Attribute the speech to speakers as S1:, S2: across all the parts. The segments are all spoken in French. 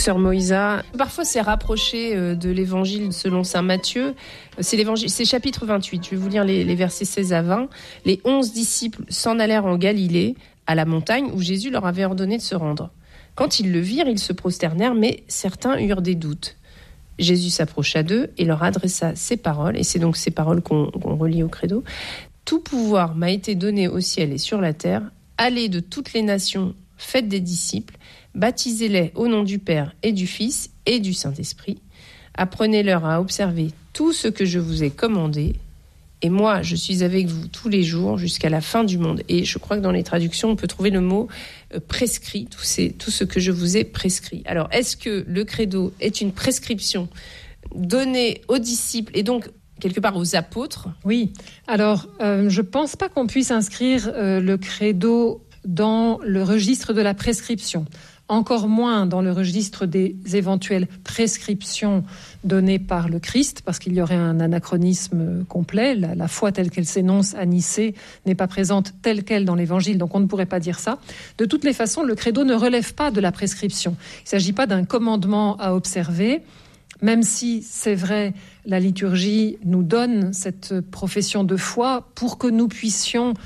S1: Sœur Moïsa, parfois c'est rapproché de l'évangile selon saint Matthieu. C'est chapitre 28, je vais vous lire les versets 16 à 20. Les 11 disciples s'en allèrent en Galilée, à la montagne où Jésus leur avait ordonné de se rendre. Quand ils le virent, ils se prosternèrent, mais certains eurent des doutes. Jésus s'approcha d'eux et leur adressa ces paroles, et c'est donc ces paroles qu'on relie au credo. « Tout pouvoir m'a été donné au ciel et sur la terre. Allez de toutes les nations, faites des disciples, baptisez-les au nom du Père et du Fils et du Saint-Esprit. Apprenez-leur à observer tout ce que je vous ai commandé. Et moi, je suis avec vous tous les jours jusqu'à la fin du monde. » Et je crois que dans les traductions, on peut trouver le mot prescrit, tout ce que je vous ai prescrit. Alors, est-ce que le credo est une prescription donnée aux disciples et donc quelque part aux apôtres ?
S2: Oui. Alors, je ne pense pas qu'on puisse inscrire le credo dans le registre de la prescription. Encore moins dans le registre des éventuelles prescriptions données par le Christ, parce qu'il y aurait un anachronisme complet. La foi telle qu'elle s'énonce à Nicée n'est pas présente telle qu'elle dans l'Évangile, donc on ne pourrait pas dire ça. De toutes les façons, le credo ne relève pas de la prescription. Il ne s'agit pas d'un commandement à observer, même si, c'est vrai, la liturgie nous donne cette profession de foi pour que nous puissions,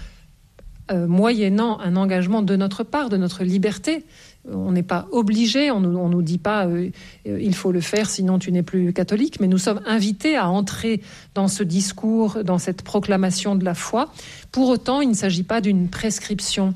S2: moyennant un engagement de notre part, de notre liberté. On n'est pas obligé, on nous dit pas il faut le faire sinon tu n'es plus catholique, mais nous sommes invités à entrer dans ce discours, dans cette proclamation de la foi. Pour autant, il ne s'agit pas d'une prescription.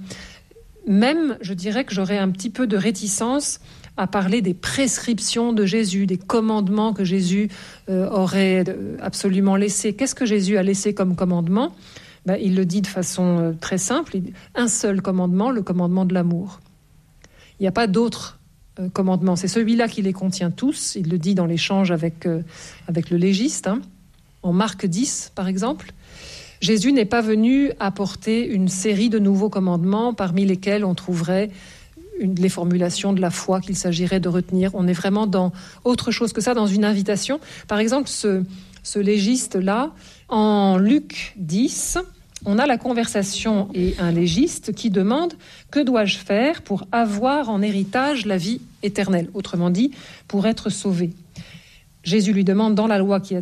S2: Même, je dirais que j'aurais un petit peu de réticence à parler des prescriptions de Jésus, des commandements que Jésus aurait absolument laissés. Qu'est-ce que Jésus a laissé comme commandement ? Il le dit de façon très simple, un seul commandement, le commandement de l'amour. Il n'y a pas d'autres commandements. C'est celui-là qui les contient tous. Il le dit dans l'échange avec le légiste. En Marc 10, par exemple, Jésus n'est pas venu apporter une série de nouveaux commandements parmi lesquels on trouverait les formulations de la foi qu'il s'agirait de retenir. On est vraiment dans autre chose que ça, dans une invitation. Par exemple, ce légiste-là, en Luc 10... on a la conversation et un légiste qui demande « Que dois-je faire pour avoir en héritage la vie éternelle ?» Autrement dit, pour être sauvé. Jésus lui demande « Dans la loi,